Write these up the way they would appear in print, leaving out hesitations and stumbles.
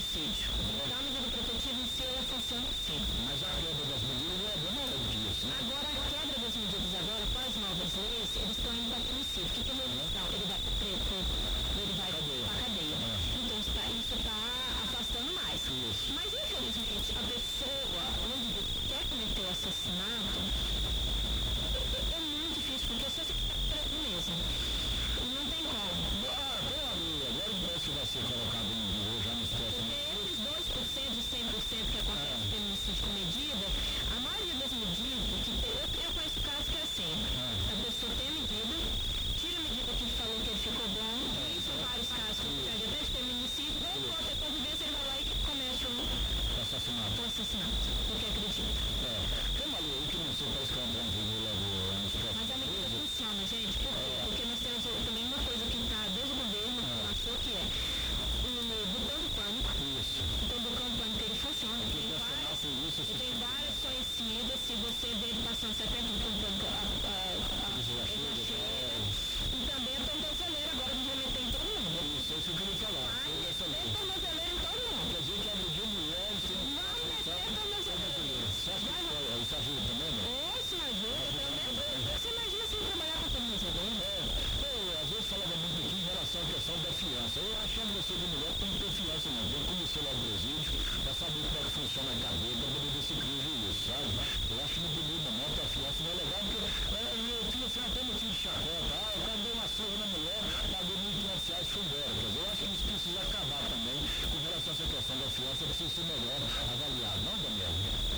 feminicídio. Então, a medida protetiva em si, ela funciona sim. Mas a quebra das medidas é bem maior do que isso, né? Agora, a quebra das medidas agora, com as novas leis, eles estão indo para o homicídio. O que é redução? Ele vai preto, ele vai para a cadeia. Então, isso está afastando mais. Isso. Mas, infelizmente, a pessoa, o indivíduo que quer cometer o assassinato, é muito difícil, porque você fica preso mesmo. Não tem como. Agora parece que vai ser colocado em vigor já nos próximos. Porque esses 2% de 100% que acontece no feminicídio com medida, a maioria das medidas, eu conheço casos que é assim, a pessoa tem a medida, tira a medida que falou que ele ficou bom, e são vários casos que pede até de feminicídio, ou pode ter convivência, ele vai lá e comete um assassinato, porque acredita. Tem uma lei que não sei, parece que vai entrar em vigor logo nos próximos. Mas a medida funciona, gente, por quê? Porque nós temos também uma coisa que está desde o governo, que é o botão do pânico. Isso. Então, o botão do pânico ele funciona. Tem várias conhecidas. Se você vê ele passando, você pega o botão do pânico, já chega. E também a tornozeleira agora do GMT em todo mundo. Isso é isso que eu queria falar. Tem tornozeleira em todo mundo. Quer dizer que agrediu mulheres sem. Vamos meter tornozeleira. Você acha que isso ajuda também, né? Isso ajuda também. Você imagina se trabalhar com tornozeleira? Às vezes falava muito aqui em relação à questão da fiança. Eu achando você de mulher tem que ter fiança, não. Tem que conhecer lá o presídio para saber como é que funciona a cadeia, para poder ver se crime isso, sabe? Eu acho que no primeiro momento a fiança não é legal, porque eu tinha assim, até motivo de chacota. O cara deu uma surra na mulher, pagou R$1.500 e foi embora. Quer dizer, eu acho que isso precisa acabar também com relação a essa questão da fiança, precisa ser melhor avaliado, não, Daniel?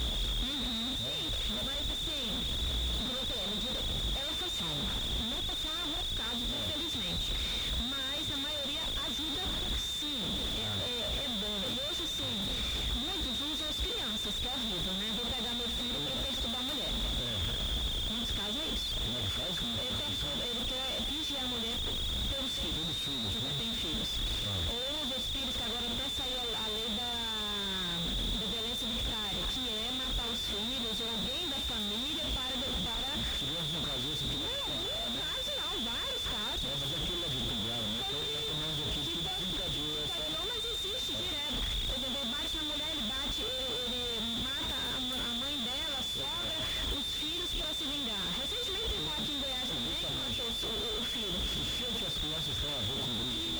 Sim, mas assim, a medida, ela funciona. Não funciona em alguns casos, infelizmente. Mas a maioria ajuda sim. É bom. E hoje sim, muitos usam as crianças, que é horrível, né? Vou pegar meu filho para perturbar a mulher. Muitos casos é isso. Como é que faz? Ele quer vigiar a mulher pelos filhos. Que tem filhos. Ou os filhos, que agora até saiu a lei da violência vicária, que é matar os filhos ou alguém da família para... Tivemos um caso esse aqui. Não, vários casos. Mas aquilo é de Pinguara, né? Então, pelo menos aqui, tudo desencadeou. Mas existe direto. Por exemplo, ele bate na mulher, ele mata a mãe dela, a sogra, os filhos para se vingar. Recentemente tem um aqui em Goiás também que matou o filho. Gente, as crianças estão a ver com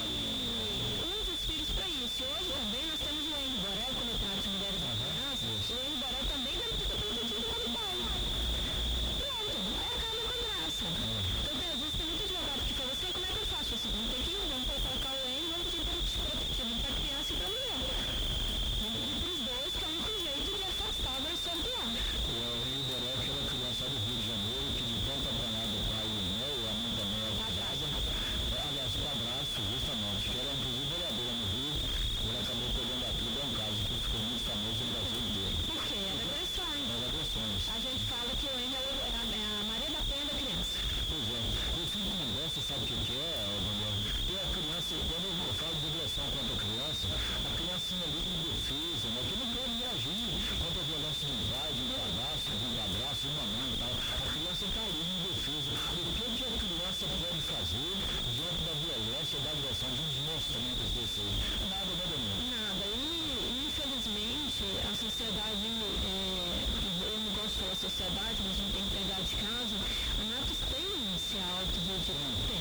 Usa os filhos para isso. Hoje também nós temos o Henry Borel, como eu trato de mulheres e crianças. O Henry Borel também deve ter protegido como pai. Pronto, aí acaba com a graça. Então, às vezes tem muito advogado que fala assim, como é que eu faço isso? Não tem que ir, vamos colocar o Henry, vamos pedir para proteger para a criança e para a mulher. Vamos pedir para os dois, que é o único jeito de afastar o agressor do homem. O Henry Borel, que era criança do Rio de Janeiro, que de ponta para nada o pai e a mãe também era casada. Aliás, o padrasto, justamente, que era inclusive vereadora no Rio, ele acabou pegando aquilo, é um caso que ficou muito famoso no Brasil inteiro. Por quê? Era agressões. Era agressões. A gente fala que o Henry é a Maria da Penha da criança. Pois é. O filho não gosta, sabe o que é, Daniel? E a criança, quando eu falo de agressão contra a criancinha ali em defesa, né? Que não quer reagir contra a violência de um pai, de um padrasto, de uma mãe e tal. A criança está ali em defesa. O que a criança pode fazer diante da violência, da agressão de uns monstros desse aí? Nada, né, Daniel? Nada. E, infelizmente, a sociedade, eu não gosto de falar sociedade, mas não tem empregado de casa, a Natos tem esse alto de